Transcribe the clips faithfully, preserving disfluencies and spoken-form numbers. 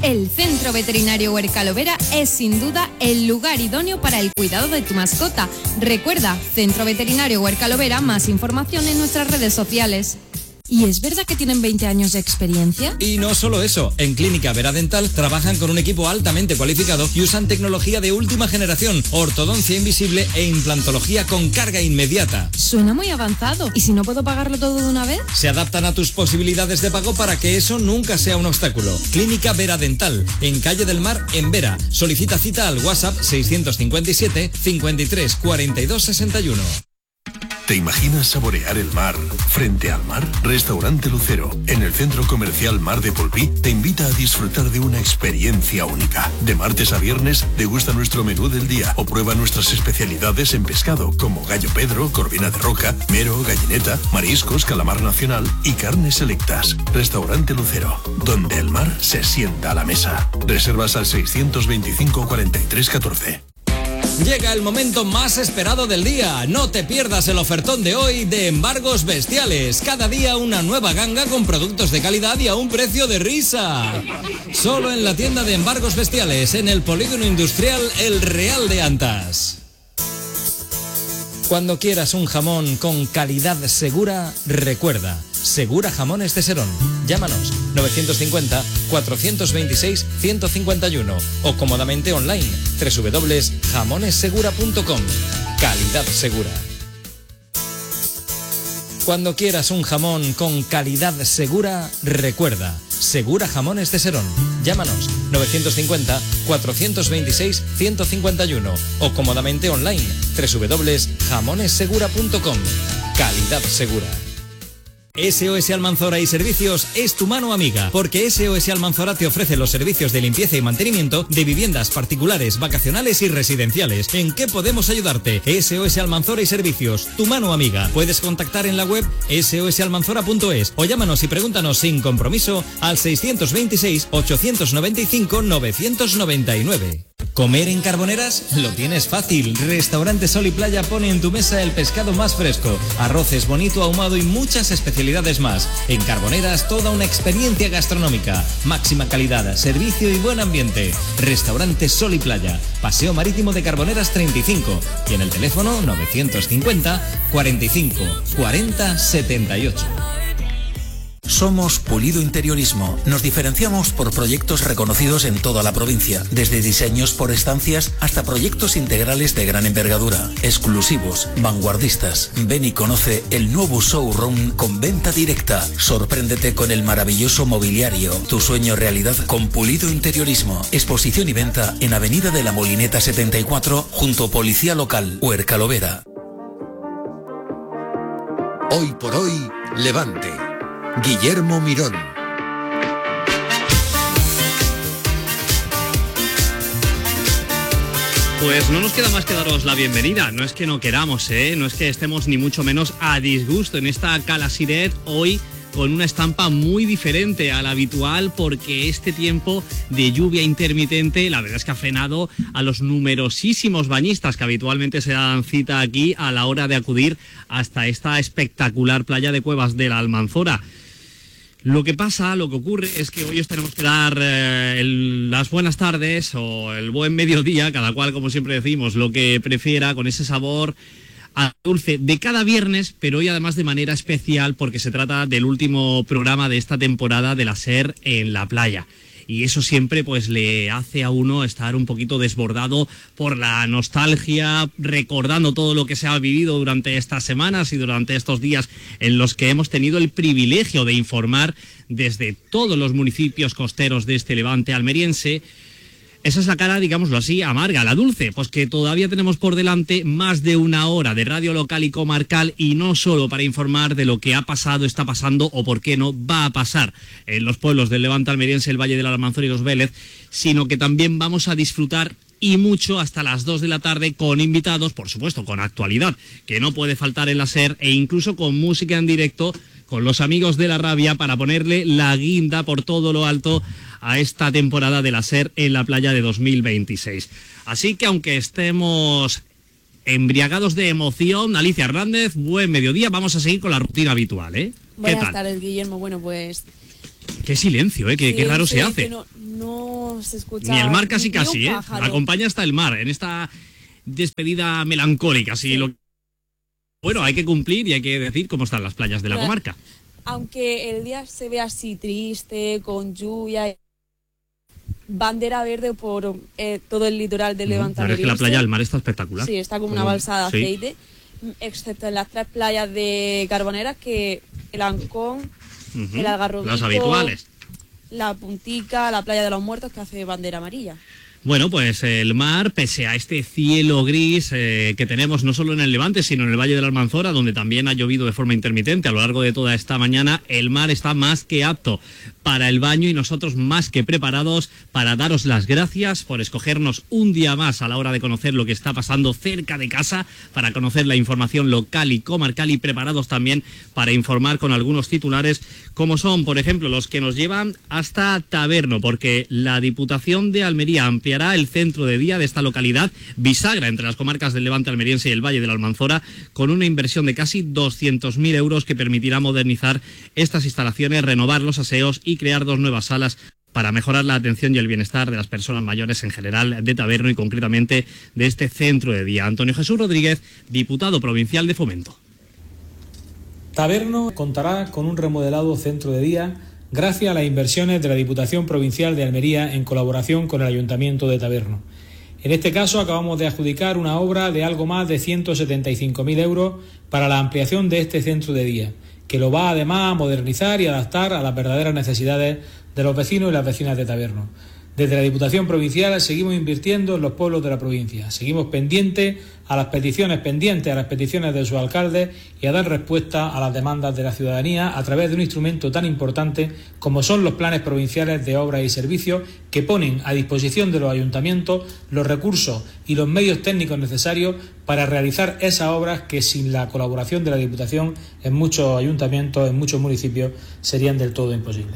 El Centro Veterinario Huercalovera es sin duda el lugar idóneo para el cuidado de tu mascota. Recuerda, Centro Veterinario Huercalovera, más información en nuestras redes sociales. ¿Y es verdad que tienen veinte años de experiencia? Y no solo eso, en Clínica Vera Dental trabajan con un equipo altamente cualificado y usan tecnología de última generación, ortodoncia invisible e implantología con carga inmediata. Suena muy avanzado. ¿Y si no puedo pagarlo todo de una vez? Se adaptan a tus posibilidades de pago para que eso nunca sea un obstáculo. Clínica Vera Dental, en Calle del Mar, en Vera. Solicita cita al WhatsApp seiscientos cincuenta y siete, cincuenta y tres, cuarenta y dos, sesenta y uno. ¿Te imaginas saborear el mar frente al mar? Restaurante Lucero, en el Centro Comercial Mar de Polpí, te invita a disfrutar de una experiencia única. De martes a viernes, degusta nuestro menú del día o prueba nuestras especialidades en pescado, como gallo pedro, corvina de roca, mero, gallineta, mariscos, calamar nacional y carnes selectas. Restaurante Lucero, donde el mar se sienta a la mesa. Reservas al seiscientos veinticinco, cuarenta y tres, catorce. Llega el momento más esperado del día. No te pierdas el ofertón de hoy de Embargos Bestiales. Cada día una nueva ganga con productos de calidad y a un precio de risa. Solo en la tienda de Embargos Bestiales, en el Polígono Industrial El Real de Antas. Cuando quieras un jamón con calidad segura, recuerda, Segura Jamones de Serón. Llámanos novecientos cincuenta, cuatrocientos veintiséis, ciento cincuenta y uno o cómodamente online doble u doble u doble u punto jamones segura punto com. Calidad segura. Cuando quieras un jamón con calidad segura, recuerda, Segura Jamones de Serón. Llámanos novecientos cincuenta, cuatrocientos veintiséis, ciento cincuenta y uno o cómodamente online doble u doble u doble u punto jamones segura punto com. Calidad segura. S O S Almanzora y Servicios es tu mano amiga, porque S O S Almanzora te ofrece los servicios de limpieza y mantenimiento de viviendas particulares, vacacionales y residenciales. ¿En qué podemos ayudarte? S O S Almanzora y Servicios, tu mano amiga. Puedes contactar en la web ese o ese almanzora punto es o llámanos y pregúntanos sin compromiso al seiscientos veintiséis, ochocientos noventa y cinco, novecientos noventa y nueve. ¿Comer en Carboneras? Lo tienes fácil. Restaurante Sol y Playa pone en tu mesa el pescado más fresco, arroces, bonito, ahumado y muchas especialidades más. En Carboneras, toda una experiencia gastronómica. Máxima calidad, servicio y buen ambiente. Restaurante Sol y Playa, Paseo Marítimo de Carboneras treinta y cinco. Y en el teléfono novecientos cincuenta, cuarenta y cinco, cuarenta, setenta y ocho. Somos Pulido Interiorismo. Nos diferenciamos por proyectos reconocidos en toda la provincia, desde diseños por estancias hasta proyectos integrales de gran envergadura, exclusivos, vanguardistas. Ven y conoce el nuevo showroom con venta directa. Sorpréndete con el maravilloso mobiliario. Tu sueño realidad con Pulido Interiorismo. Exposición y venta en Avenida de la Molineta setenta y cuatro, junto a Policía Local, Huercalovera. Hoy por hoy, Levante. Guillermo Mirón. Pues no nos queda más que daros la bienvenida. No es que no queramos, ¿eh? No es que estemos ni mucho menos a disgusto en esta Cala Siret hoy, con una estampa muy diferente a la habitual, porque este tiempo de lluvia intermitente la verdad es que ha frenado a los numerosísimos bañistas que habitualmente se dan cita aquí a la hora de acudir hasta esta espectacular playa de Cuevas de la Almanzora. Lo que pasa, lo que ocurre es que hoy os tenemos que dar eh, el, las buenas tardes o el buen mediodía, cada cual, como siempre decimos, lo que prefiera, con ese sabor a dulce de cada viernes, pero hoy además de manera especial porque se trata del último programa de esta temporada de la SER en la playa. Y eso siempre pues le hace a uno estar un poquito desbordado por la nostalgia, recordando todo lo que se ha vivido durante estas semanas y durante estos días en los que hemos tenido el privilegio de informar desde todos los municipios costeros de este Levante almeriense. Esa es la cara, digámoslo así, amarga. La dulce, pues que todavía tenemos por delante más de una hora de radio local y comarcal, y no solo para informar de lo que ha pasado, está pasando o por qué no va a pasar en los pueblos del Levante almeriense, el Valle de la Almanzora y los Vélez, sino que también vamos a disfrutar y mucho hasta las dos de la tarde con invitados, por supuesto, con actualidad, que no puede faltar en la SER, e incluso con música en directo con los amigos de la rabia para ponerle la guinda por todo lo alto a esta temporada de la SER en la playa de dos mil veintiséis. Así que aunque estemos embriagados de emoción, Alicia Hernández, buen mediodía, vamos a seguir con la rutina habitual, ¿eh? ¿Qué Buenas tal? tardes, Guillermo. Bueno, pues Qué silencio, ¿eh? Qué, Sí, qué raro sí, se hace. que No, no se escucha. Ni el mar casi ni un casi, ¿eh? pájaro. Acompaña hasta el mar en esta despedida melancólica. Sí. Lo... Bueno, hay que cumplir y hay que decir cómo están las playas de la Claro. comarca. Aunque el día se ve así triste, con lluvia, bandera verde por eh, todo el litoral del Levante. La verdad es que la playa del mar está espectacular. Sí, está como una Como- balsa de sí. aceite, excepto en las tres playas de Carboneras, que el Ancón, Ujú. el Algarrobito, Las habituales. la Puntica, la playa de los Muertos, que hace bandera amarilla. Bueno, pues el mar, pese a este cielo gris eh, que tenemos no solo en el Levante, sino en el Valle de la Almanzora, donde también ha llovido de forma intermitente a lo largo de toda esta mañana, el mar está más que apto para el baño y nosotros más que preparados para daros las gracias por escogernos un día más a la hora de conocer lo que está pasando cerca de casa, para conocer la información local y comarcal y preparados también para informar con algunos titulares como son, por ejemplo, los que nos llevan hasta Taberno, porque la Diputación de Almería ampliará el centro de día de esta localidad, bisagra entre las comarcas del Levante almeriense y el Valle de la Almanzora, con una inversión de casi doscientos mil euros que permitirá modernizar estas instalaciones, renovar los aseos y crear dos nuevas salas para mejorar la atención y el bienestar de las personas mayores en general de Taberno y concretamente de este centro de día. Antonio Jesús Rodríguez, diputado provincial de Fomento. Taberno contará con un remodelado centro de día gracias a las inversiones de la Diputación Provincial de Almería en colaboración con el Ayuntamiento de Taberno. En este caso acabamos de adjudicar una obra de algo más de ciento setenta y cinco mil euros para la ampliación de este centro de día, que lo va además a modernizar y adaptar a las verdaderas necesidades de los vecinos y las vecinas de Taberno. Desde la Diputación Provincial seguimos invirtiendo en los pueblos de la provincia, seguimos pendientes a las peticiones pendientes a las peticiones de sus alcaldes y a dar respuesta a las demandas de la ciudadanía a través de un instrumento tan importante como son los planes provinciales de obras y servicios, que ponen a disposición de los ayuntamientos los recursos y los medios técnicos necesarios para realizar esas obras que sin la colaboración de la Diputación en muchos ayuntamientos, en muchos municipios, serían del todo imposibles.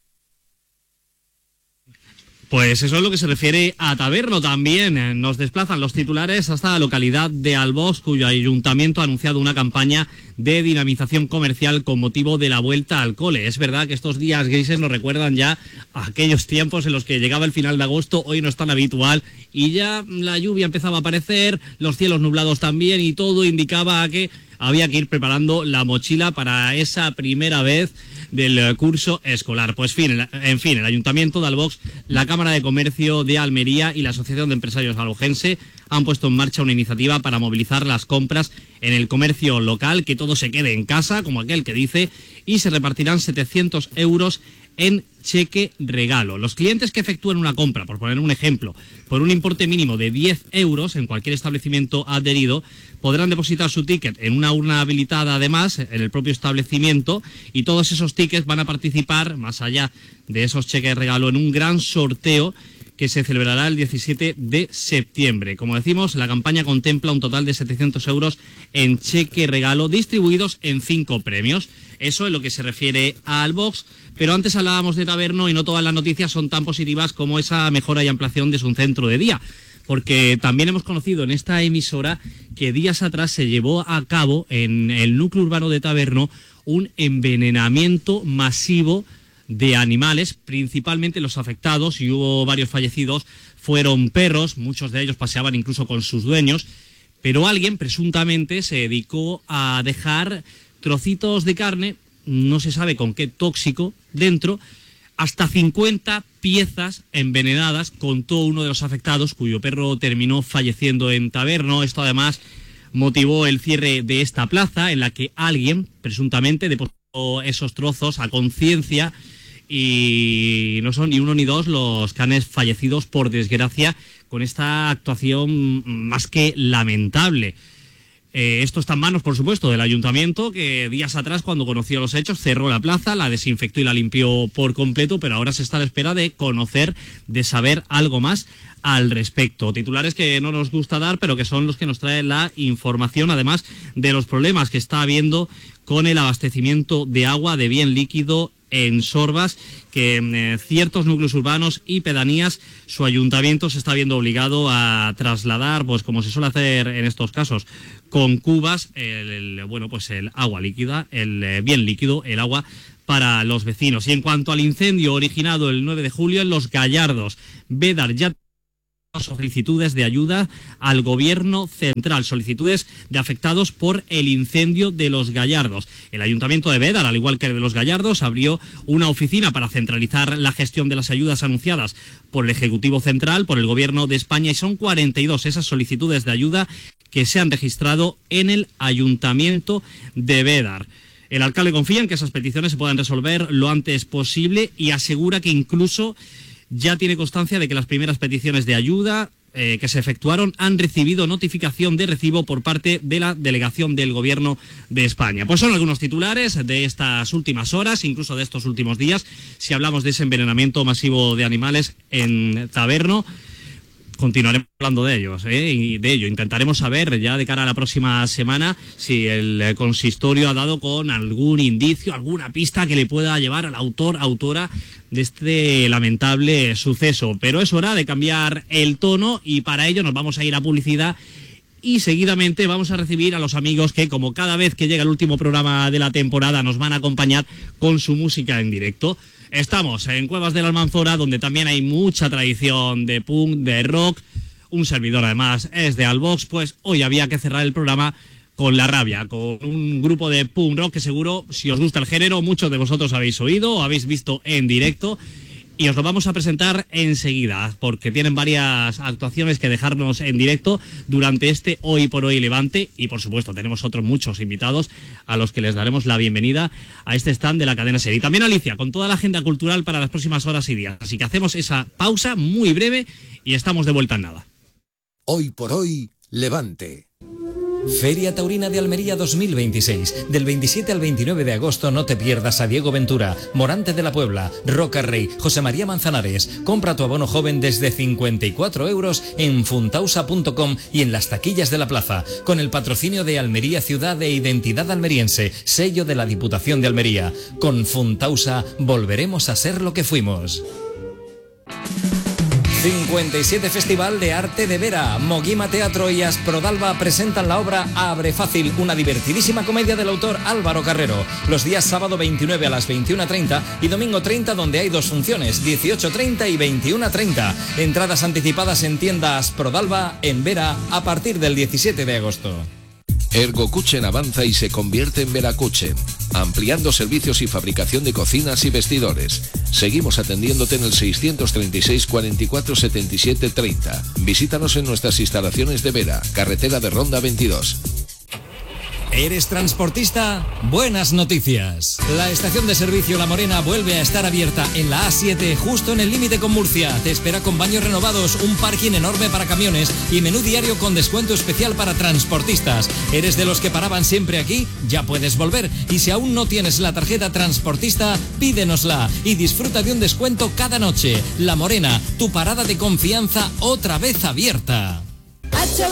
Pues eso es lo que se refiere a Taberno. También nos desplazan los titulares hasta la localidad de Albós, cuyo ayuntamiento ha anunciado una campaña de dinamización comercial con motivo de la vuelta al cole. Es verdad que estos días grises nos recuerdan ya a aquellos tiempos en los que llegaba el final de agosto, hoy no es tan habitual, y ya la lluvia empezaba a aparecer, los cielos nublados también, y todo indicaba a que había que ir preparando la mochila para esa primera vez del curso escolar. Pues fin, en fin, el Ayuntamiento de Albós, la Cámara de Comercio de Almería y la Asociación de Empresarios Albojense han puesto en marcha una iniciativa para movilizar las compras en el comercio local, que todo se quede en casa, como aquel que dice, y se repartirán setecientos euros en cheque regalo. Los clientes que efectúen una compra, por poner un ejemplo, por un importe mínimo de diez euros en cualquier establecimiento adherido, podrán depositar su ticket en una urna habilitada además en el propio establecimiento, y todos esos tickets van a participar, más allá de esos cheques regalo, en un gran sorteo que se celebrará el diecisiete de septiembre. Como decimos, la campaña contempla un total de setecientos euros en cheque regalo distribuidos en cinco premios. Eso es lo que se refiere a Albós, pero antes hablábamos de Taberno y no todas las noticias son tan positivas como esa mejora y ampliación de su centro de día, porque también hemos conocido en esta emisora que días atrás se llevó a cabo en el núcleo urbano de Taberno un envenenamiento masivo de animales, principalmente los afectados, y hubo varios fallecidos, fueron perros, muchos de ellos paseaban incluso con sus dueños, pero alguien presuntamente se dedicó a dejar trocitos de carne, no se sabe con qué tóxico, dentro, hasta cincuenta piezas envenenadas, contó uno de los afectados, cuyo perro terminó falleciendo en Taberno. Esto además motivó el cierre de esta plaza, en la que alguien presuntamente depositó esos trozos a conciencia, y no son ni uno ni dos los canes fallecidos, por desgracia, con esta actuación más que lamentable. Eh, esto está en manos, por supuesto, del ayuntamiento, que días atrás, cuando conoció los hechos, cerró la plaza, la desinfectó y la limpió por completo, pero ahora se está a la espera de conocer, de saber algo más al respecto. Titulares que no nos gusta dar, pero que son los que nos traen la información, además de los problemas que está habiendo con el abastecimiento de agua de bien líquido en Sorbas, que en eh, ciertos núcleos urbanos y pedanías su ayuntamiento se está viendo obligado a trasladar, pues como se suele hacer en estos casos, con cubas, el, el, bueno, pues el agua líquida, el eh, bien líquido, el agua para los vecinos. Y en cuanto al incendio originado el nueve de julio en Los Gallardos, Védar ya solicitudes de ayuda al gobierno central, solicitudes de afectados por el incendio de Los Gallardos. El Ayuntamiento de Védar, al igual que el de Los Gallardos, abrió una oficina para centralizar la gestión de las ayudas anunciadas por el Ejecutivo Central, por el Gobierno de España, y son cuarenta y dos esas solicitudes de ayuda que se han registrado en el Ayuntamiento de Védar. El alcalde confía en que esas peticiones se puedan resolver lo antes posible y asegura que incluso ya tiene constancia de que las primeras peticiones de ayuda eh, que se efectuaron han recibido notificación de recibo por parte de la delegación del Gobierno de España. Pues son algunos titulares de estas últimas horas, incluso de estos últimos días, si hablamos de ese envenenamiento masivo de animales en Taberno. Continuaremos hablando de ellos, ¿eh? y de ello. Intentaremos saber ya de cara a la próxima semana si el consistorio ha dado con algún indicio, alguna pista que le pueda llevar al autor, autora de este lamentable suceso. Pero es hora de cambiar el tono y para ello nos vamos a ir a publicidad y seguidamente vamos a recibir a los amigos que, como cada vez que llega el último programa de la temporada, nos van a acompañar con su música en directo. Estamos en Cuevas de la Almanzora, donde también hay mucha tradición de punk, de rock. Un servidor, además, es de Albox, pues hoy había que cerrar el programa con La Rabia, con un grupo de punk rock que seguro, si os gusta el género, muchos de vosotros habéis oído o habéis visto en directo. Y os lo vamos a presentar enseguida, porque tienen varias actuaciones que dejarnos en directo durante este Hoy por Hoy Levante. Y por supuesto tenemos otros muchos invitados a los que les daremos la bienvenida a este stand de la cadena SER. Y también Alicia, con toda la agenda cultural para las próximas horas y días. Así que hacemos esa pausa muy breve y estamos de vuelta en nada. Hoy por Hoy Levante. Feria Taurina de Almería dos mil veintiséis. Del veintisiete al veintinueve de agosto no te pierdas a Diego Ventura, Morante de la Puebla, Roca Rey, José María Manzanares. Compra tu abono joven desde cincuenta y cuatro euros en funtausa punto com y en las taquillas de la plaza. Con el patrocinio de Almería Ciudad de Identidad Almeriense, sello de la Diputación de Almería. Con Funtausa volveremos a ser lo que fuimos. cincuenta y siete Festival de Arte de Vera. Moguima Teatro y Asprodalba presentan la obra Abre Fácil, una divertidísima comedia del autor Álvaro Carrero. Los días sábado veintinueve a las veintiuna treinta y domingo treinta, donde hay dos funciones, dieciocho treinta y veintiuna treinta. Entradas anticipadas en tienda Asprodalba en Vera a partir del diecisiete de agosto. Ergokuchen avanza y se convierte en Verakuchen, ampliando servicios y fabricación de cocinas y vestidores. Seguimos atendiéndote en el seiscientos treinta y seis, cuarenta y cuatro, setenta y siete, treinta. Visítanos en nuestras instalaciones de Vera, carretera de Ronda veintidós. ¿Eres transportista? Buenas noticias. La estación de servicio La Morena vuelve a estar abierta en la A siete, justo en el límite con Murcia. Te espera con baños renovados, un parking enorme para camiones y menú diario con descuento especial para transportistas. ¿Eres de los que paraban siempre aquí? Ya puedes volver. Y si aún no tienes la tarjeta transportista, pídenosla y disfruta de un descuento cada noche. La Morena, tu parada de confianza otra vez abierta.